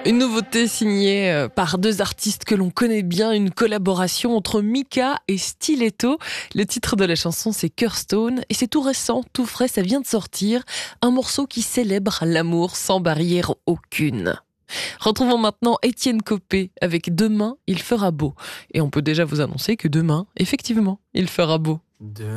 Une nouveauté signée par deux artistes que l'on connaît bien, une collaboration entre Mika et Stiletto. Le titre de la chanson, c'est Curstone et c'est tout récent, tout frais, ça vient de sortir. Un morceau qui célèbre l'amour sans barrière aucune. Retrouvons maintenant Étienne Copé avec Demain, il fera beau. Et on peut déjà vous annoncer que demain, effectivement, il fera beau.